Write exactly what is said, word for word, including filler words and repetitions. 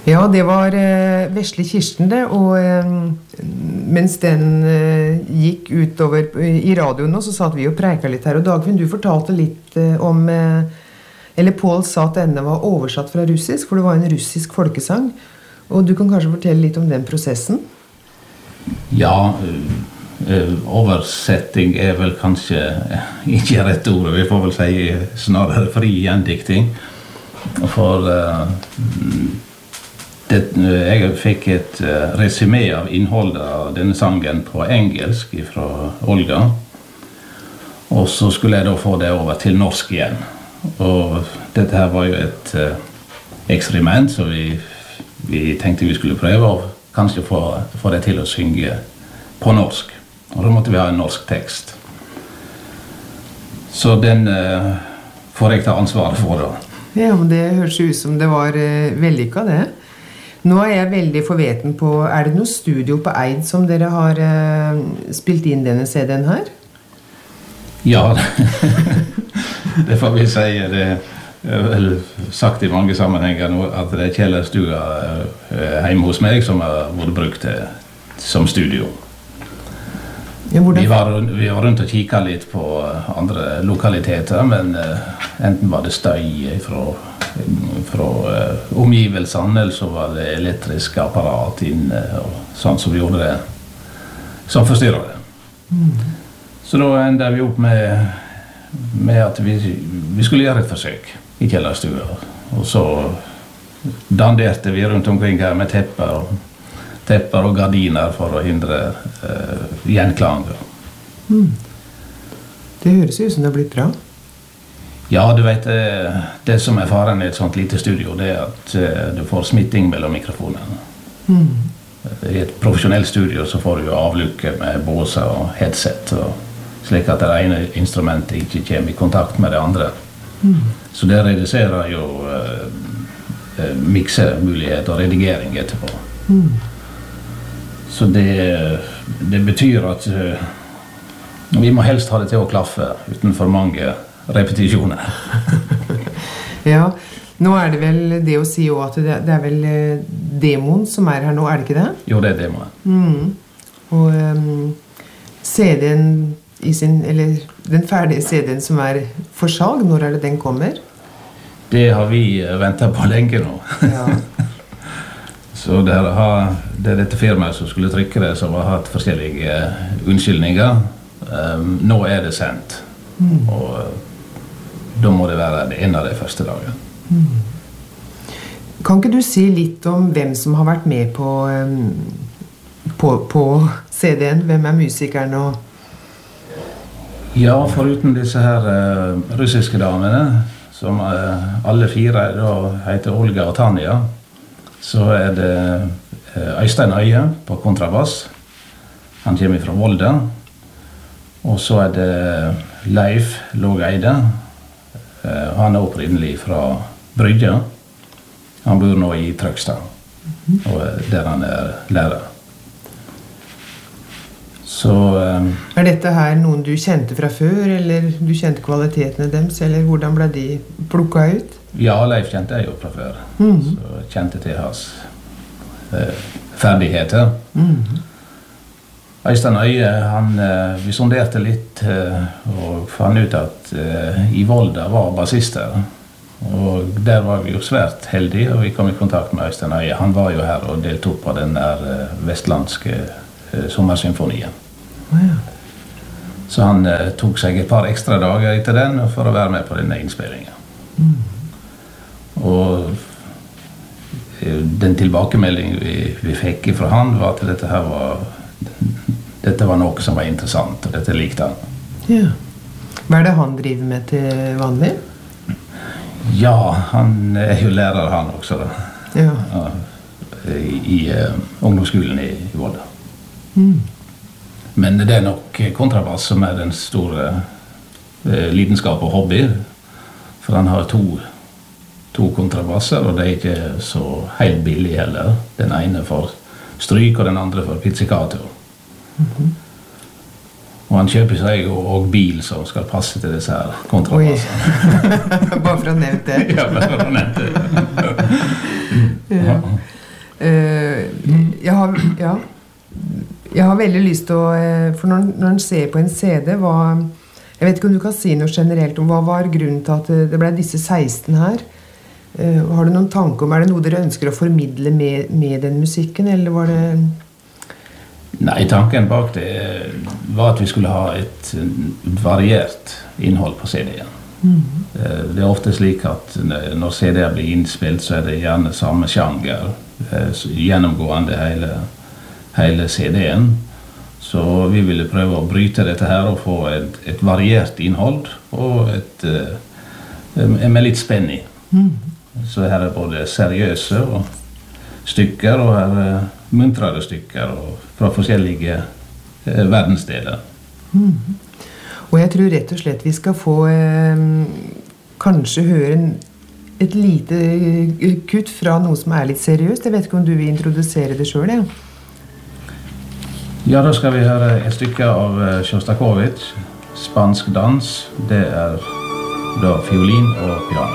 Ja, det var eh, Vesle Kirsten det, og eh, mens den eh, gikk utover i radioen nå, så satt vi og preika litt her, og Dagfinn, du fortalte litt eh, om, eh, eller Pål sa at denne var oversatt fra russisk, for det var en russisk folkesang, og du kan kanskje fortelle litt om den prosessen? Ja, uh, oversetting er vel kanskje ikke rett ord, vi får vel si snarere fri gjendikting, for uh, Det, jeg fikk et uh, resumé av innholdet av denne sangen på engelsk fra Olga, og så skulle jeg da få det over til norsk igjen. Og dette her var jo et uh, eksperiment, så vi, vi tenkte vi skulle prøve å kanskje få, få det til å synge på norsk. Og da måtte vi ha en norsk tekst. Så den uh, får jeg ta ansvaret for da. Ja, men det høres ut som det var uh, vellykket det. Nå er jeg veldig forveten på, er det noe studio på Eid som dere har eh, spilt inn denne C D-en her? Ja, det får vi si. Det er vel sagt i mange sammenhenger nå at det er kjellerstua eh, hjemme hos meg som har vært brukt til, som studio. Ja, vi, var, vi var rundt og kikket litt på andre lokaliteter, men eh, enten var det støy fra fra uh, omgivelsene, eller så var det elektriske apparat inne, og sånn som vi gjorde det, som forstyrret det. Mm. Så da enda vi opp med, med at vi, vi skulle gjøre et forsøk i kjellerstua, og så danderte vi rundt omkring her med tepper og, tepper og gardiner for å hindre uh, gjenklanger. Mm. Det høres ut som det har blitt bra. Ja, du vet, det som er faren i et sånt lite studio, det er at du får smitting mellom mikrofonene. Mm. I et profesjonelt studio så får du avlukke med båser og headset, og slik at det ene instrumentet ikke kommer i kontakt med det andre. Mm. Så det reduserer jo uh, miksemulighet og redigering etterpå. Mm. Så det, det betyr at uh, vi må helst ha det til å klaffe uten for mange repetisjoner. Ja, nå er det vel det å si også at det, det er vel demoen som er her nå, er det ikke det? Jo, det er demoen. Mm. Og um, C D-en i sin, eller den ferdige C D-en som er for salg, når er det den kommer? Det har vi ventet på lenge nå. Ja. Så det er, det er dette firmaet som skulle trykke det, som har hatt forskjellige unnskyldninger. Um, nå er det sendt. Mm. Og da må det være en av de første dagene. Mm. Kan ikke du si litt om hvem som har vært med på, um, på, på C D-en? Hvem er musikeren? Og... Ja, foruten disse her uh, russiske damene, som uh, alle fire da heter Olga og Tanja, så er det uh, Øystein Øye på kontrabass. Han kommer fra Volda. Og så er det Leif Lågeide. Han er opprinnelig fra Brygge. Han bor nå i Trøgstad, og der han er lærer. Så... Um, er dette her noen du kjente fra før, eller du kjente kvalitetene deres, eller hvordan ble de plukket ut? Ja, Leif kjente jeg jo fra før. Mm. Så kjente til hans uh, ferdigheter. Mm. Øystein Øye, han, vi sonderte litt og fant ut at i Volda var bassister. Og der var vi jo svært heldige, og vi kom i kontakt med Øystein Øye. Han var jo her og deltok på den der vestlandske sommersymfonien. Oh, ja. Så han tok seg et par ekstra dager etter den for å være med på denne innspillingen. Mm. Og den tilbakemeldingen vi, vi fikk fra han var at dette her var... Dette var noe som var interessant, og dette likte han. Ja. Hva er det han driver med til vanlig? Ja, han er jo lærer han også da. Ja. Ja, I, i uh, ungdomsskolen i, i Volda. Mm. Men det er nok kontrabass som er den store uh, lidenskap og hobby. For han har to, to kontrabasser, og det er ikke så helt billig heller. Den ene for stryk, og den andre for pizzicato. Mm-hmm. Og han kjøper seg jo også bil som skal passe til disse her kontrabassene. Bare for å nevne det. Ja, bare for å nevne det. Ja. har veldig lyst til å, for når, når en ser på en C D, hva, jeg vet ikke om du kan si noe generelt om hva var grunnen til at det ble disse seksten her. Har du noen tanke om, er det noe dere ønsker å formidle med, med den musikken, eller var det... Nei, tanken bak det var at vi skulle ha et variert innhold på C D-en. Mm. Det er ofte slik at når C D-er blir innspilt, så er det gjerne samme sjanger, gjennomgående hele, hele C D-en. Så vi ville prøve å bryte dette her og få et, et variert innhold, og et, med litt spenning. Mm. Så her er både seriøse og stykker, og her er muntrere stykker og fra forskjellige eh, verdensdeler. Mm. Og jeg tror rett og slett vi skal få eh, kanskje høre en, et lite kutt fra noe som er litt seriøst. Jeg vet ikke om du vil introdusere det selv, ja? Ja, da skal vi høre et stykke av Sjostakovitsj, Spansk dans. Det er da fiolin og piano.